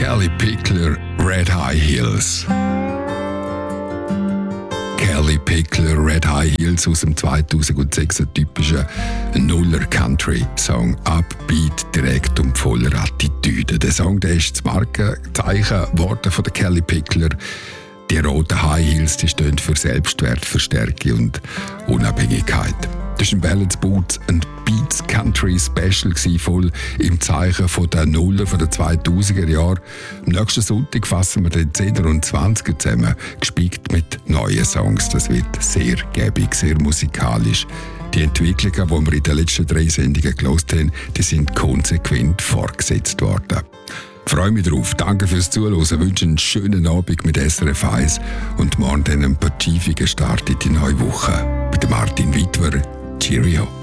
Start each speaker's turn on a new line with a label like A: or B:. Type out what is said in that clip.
A: Kelly Pickler, Red High Heels. Kelly Pickler, Red High Heels aus dem 2006 typischen Nuller-Country-Song. Upbeat, direkt und voller Attitüde. Der Song der ist das Markenzeichen geworden von der Kelly Pickler. Die roten High Heels, die stehen für Selbstwertverstärkung und Unabhängigkeit. Das war ein Balance Boots and Beats Country Special, voll im Zeichen der Nullen der 2000er Jahre. Am nächsten Sonntag fassen wir den 10er und 20er zusammen, gespickt mit neuen Songs. Das wird sehr gäbig, sehr musikalisch. Die Entwicklungen, die wir in den letzten 3 Sendungen gehört haben, die sind konsequent fortgesetzt worden. Ich freue mich drauf. Danke fürs Zuhören. Ich wünsche einen schönen Abend mit SRF 1 und morgen einen vertiefenden Start in die neue Woche. Mit Martin Wittwer. Cheerio.